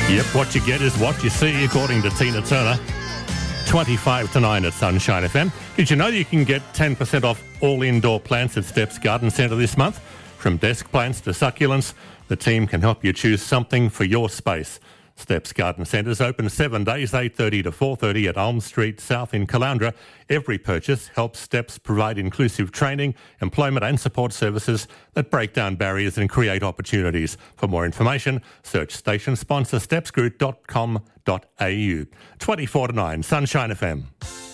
Yep, what you get is what you see, according to Tina Turner. 25 to 9 at Sunshine FM. Did you know you can get 10% off all indoor plants at Steps Garden Centre this month? From desk plants to succulents, the team can help you choose something for your space. Steps Garden Centre is open 7 days, 8:30 to 4:30 at Elm Street South in Caloundra. Every purchase helps Steps provide inclusive training, employment and support services that break down barriers and create opportunities. For more information, search station sponsor stepsgroup.com.au. 24 to 9, Sunshine FM.